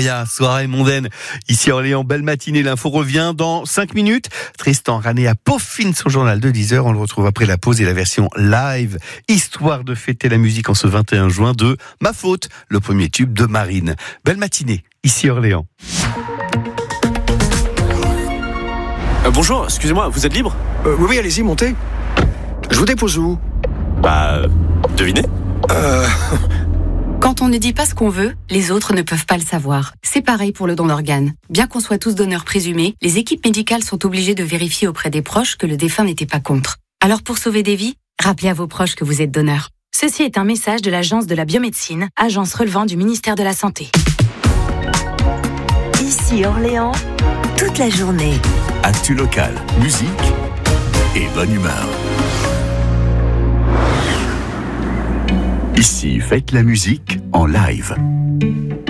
Gloria, soirée mondaine. Ici Orléans, belle matinée. L'info revient dans 5 minutes. Tristan Ranéa peaufine son journal de 10h. On le retrouve après la pause et la version live, histoire de fêter la musique en ce 21 juin de Ma Faute, le premier tube de Marine. Belle matinée, ici Orléans. Bonjour, excusez-moi, vous êtes libre ? Oui, allez-y, montez. Je vous dépose où ? Devinez ? Quand on ne dit pas ce qu'on veut, les autres ne peuvent pas le savoir. C'est pareil pour le don d'organes. Bien qu'on soit tous donneurs présumés, les équipes médicales sont obligées de vérifier auprès des proches que le défunt n'était pas contre. Alors pour sauver des vies, rappelez à vos proches que vous êtes donneur. Ceci est un message de l'Agence de la biomédecine, agence relevant du ministère de la Santé. Ici Orléans, toute la journée. Actu local, musique et bonne humeur. Ici, faites la musique en live.